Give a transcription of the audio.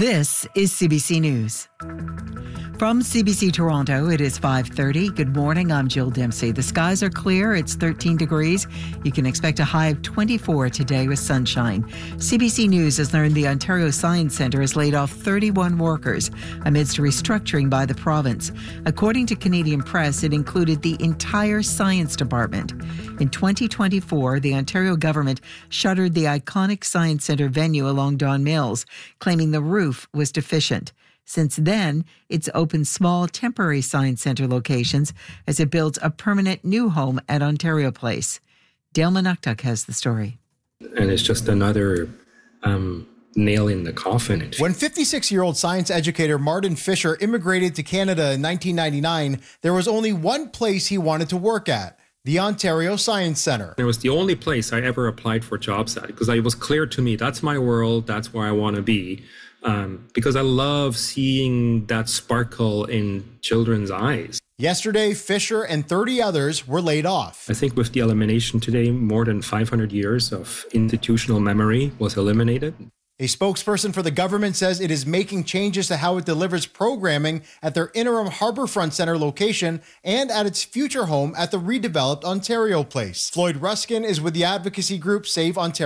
This is CBC News. From CBC Toronto, it is 5:30. Good morning, I'm Jill Dempsey. The skies are clear. It's 13 degrees. You can expect a high of 24 today with sunshine. CBC News has learned the Ontario Science Centre has laid off 31 workers amidst a restructuring by the province. According to Canadian Press, it included the entire science department. In 2024, the Ontario government shuttered the iconic Science Centre venue along Don Mills, claiming the roof was deficient. Since then, it's opened small temporary Science Centre locations as it builds a permanent new home at Ontario Place. Dale Manuktuk has the story. And it's just another nail in the coffin. When 56-year-old science educator Martin Fisher immigrated to Canada in 1999, there was only one place he wanted to work at: the Ontario Science Centre. It was the only place I ever applied for jobs at because it was clear to me that's my world, that's where I want to be. Because I love seeing that sparkle in children's eyes. Yesterday, Fisher and 30 others were laid off. I think with the elimination today, more than 500 years of institutional memory was eliminated. A spokesperson for the government says it is making changes to how it delivers programming at their interim Harbourfront Centre location and at its future home at the redeveloped Ontario Place. Floyd Ruskin is with the advocacy group Save Ontario.